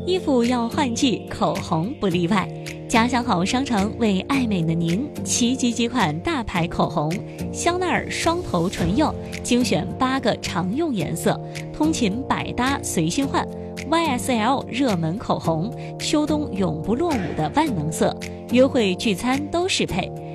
衣服要换季，口红不例外。家乡好商城为爱美的您齐集几款大牌口红：香奈儿双头唇釉，精选8个常用颜色，通勤百搭随心换；YSL 热门口红，秋冬永不落伍的万能色，约会聚餐都适配。